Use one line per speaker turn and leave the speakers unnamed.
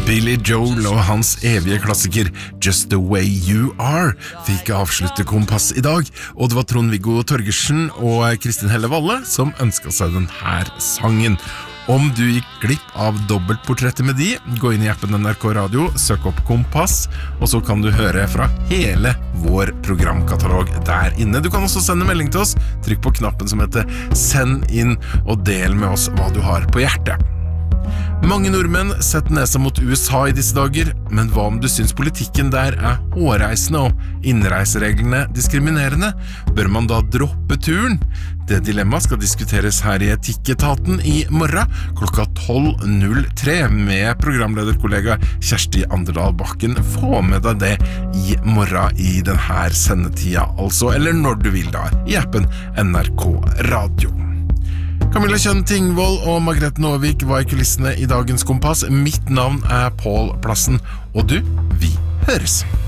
Billy Joel og hans evige klassiker Just the Way You Are fikk avslutte Kompass i dag, og det var Trond-Viggo Torgersen og Kristin Helle Valle som ønsket seg denne sangen. Om du gikk glipp av dobbeltportrettet med de, gå inn i appen NRK Radio, søk opp Kompass, og så kan du høre fra hele vår programkatalog der inne. Du kan også sende melding til oss, trykk på knappen som heter Send inn, og del med oss hva du har på hjertet. Mange nordmenn setter nesa mot USA i disse dager, men hva om du syns politikken der hårreisende og innreisereglene diskriminerende? Bør man da droppe turen? Det dilemmaet skal diskuteres her i Etikketaten i morgen klokka 12.03 med programlederkollega Kjersti Anderdal Bakken. Få med deg det i morgen i denne sendetida, altså, eller når du vil da, i appen NRK Radio. Camilla Kjønn Tingvold og Margrethe Nåvik var i kulissene i dagens Kompass. Mitt navn Pål Plassen, og du, vi høres.